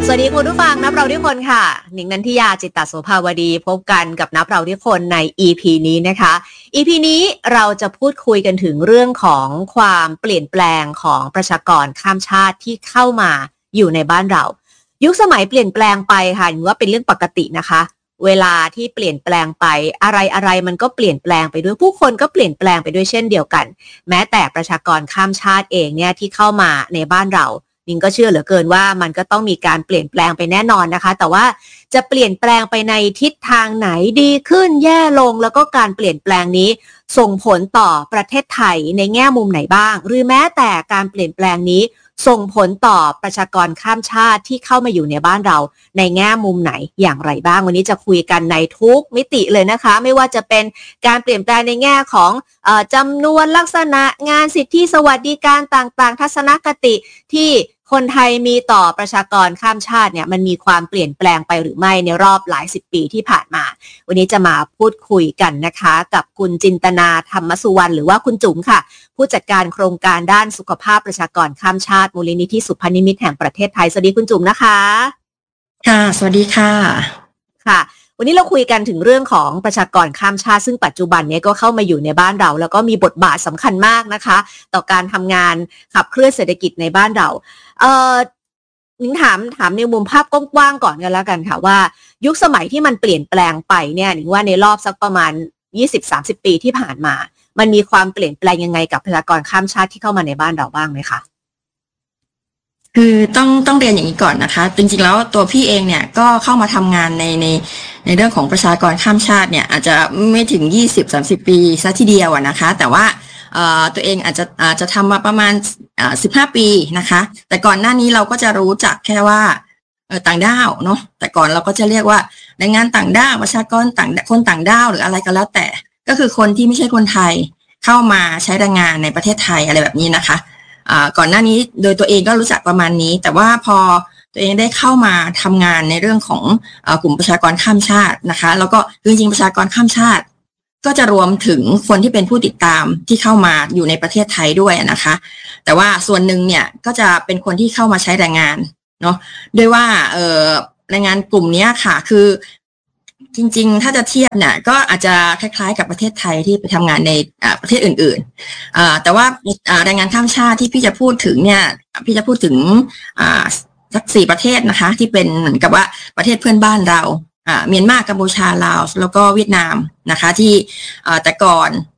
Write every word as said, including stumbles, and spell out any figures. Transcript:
สวัสดีคุณผู้ฟังนับเราด้วยคนค่ะหนิงนันทิยาจิตตโสภาวดีพบกันกับนับเราด้วยคนใน อี พี นี้นะคะ อี พี นี้เราจะพูดคุยกันถึงเรื่องของความเปลี่ยนแปลงของประชากรข้ามชาติที่เข้ามาอยู่ในบ้านเรายุคสมัยเปลี่ยนแปลงไปค่ะถือว่าเป็นเรื่องปกตินะคะเวลาที่เปลี่ยนแปลงไปอะไรอะไรมันก็เปลี่ยนแปลงไปด้วยผู้คนก็เปลี่ยนแปลงไปด้วยเช่นเดียวกันแม้แต่ประชากรข้ามชาติเองเนี่ยที่เข้ามาในบ้านเรานิงก็เชื่อเหลือเกินว่ามันก็ต้องมีการเปลี่ยนแปลงไปแน่นอนนะคะแต่ว่าจะเปลี่ยนแปลงไปในทิศทางไหนดีขึ้นแย่ลงแล้วก็การเปลี่ยนแปลงนี้ส่งผลต่อประเทศไทยในแง่มุมไหนบ้างหรือแม้แต่การเปลี่ยนแปลงนี้ส่งผลต่อประชากรข้ามชาติที่เข้ามาอยู่ในบ้านเราในแง่มุมไหนอย่างไรบ้างวันนี้จะคุยกันในทุกมิติเลยนะคะไม่ว่าจะเป็นการเปลี่ยนแปลงในแง่ของเอ่อจำนวนลักษณะงานสิทธิสวัสดิการต่างๆทัศนคติที่คนไทยมีต่อประชากรข้ามชาติเนี่ยมันมีความเปลี่ยนแปลงไปหรือไม่ในรอบหลายสิบปีที่ผ่านมาวันนี้จะมาพูดคุยกันนะคะกับคุณจินตนาธรรมสุวรรณหรือว่าคุณจุ๋มค่ะผู้จัดการโครงการด้านสุขภาพประชากรข้ามชาติมูลนิธิสุพนิมิตแห่งประเทศไทยสวัสดีคุณจุ๋มนะคะค่ะสวัสดีค่ะค่ะวันนี้เราคุยกันถึงเรื่องของประชากรข้ามชาติซึ่งปัจจุบันนี้ก็เข้ามาอยู่ในบ้านเราแล้วก็มีบทบาทสำคัญมากนะคะต่อการทำงานขับเคลื่อนเศรษฐกิจในบ้านเราเอ่อนิ้งถามถามในมุมภาพกว้างๆก่อนกันแล้วกันค่ะว่ายุคสมัยที่มันเปลี่ยนแปลงไปเนี่ยนิ้งว่าในรอบสักประมาณ ยี่สิบถึงสามสิบ ปีที่ผ่านมามันมีความเปลี่ยนแปลงยังไงกับประชากรข้ามชาติที่เข้ามาในบ้านเราบ้างไหมคะคือต้องต้องเรียนอย่างนี้ก่อนนะคะจริงๆแล้วตัวพี่เองเนี่ยก็เข้ามาทำงานในในในเรื่องของประชากรข้ามชาติเนี่ยอาจจะไม่ถึง ยี่สิบถึงสามสิบ ปีซะทีเดียวนะคะแต่ว่าตัวเองอาจจะอาจจะทำมาประมาณสิบห้าปีนะคะแต่ก่อนหน้านี้เราก็จะรู้จักแค่ว่าต่างด้าวเนาะแต่ก่อนเราก็จะเรียกว่าแรงงานต่างด้าวประชากรต่างคนต่างด้าวหรืออะไรก็แล้วแต่ก็คือคนที่ไม่ใช่คนไทยเข้ามาใช้แรงงานในประเทศไทยอะไรแบบนี้นะคะก่อนหน้านี้โดยตัวเองก็รู้จักประมาณนี้แต่ว่าพอตัวเองได้เข้ามาทำงานในเรื่องของกลุ่มประชากรข้ามชาตินะคะแล้วก็จริงๆประชากรข้ามชาติก็จะรวมถึงคนที่เป็นผู้ติดตามที่เข้ามาอยู่ในประเทศไทยด้วยนะคะแต่ว่าส่วนหนึ่งเนี่ยก็จะเป็นคนที่เข้ามาใช้แรงงานเนาะด้วยว่าแรงงานกลุ่มนี้ค่ะคือจริงๆถ้าจะเทียบเนี่ยก็อาจจะคล้ายๆกับประเทศไทยที่ไปทำงานในประเทศอื่นๆแต่ว่าแรงงานข้ามชาติที่พี่จะพูดถึงเนี่ยพี่จะพูดถึงสักสี่ประเทศนะคะที่เป็นเหมือนกับว่าประเทศเพื่อนบ้านเราเมียนมากัมพูชาลาวแล้วก็เวียดนามนะคะที่แต่ก่อน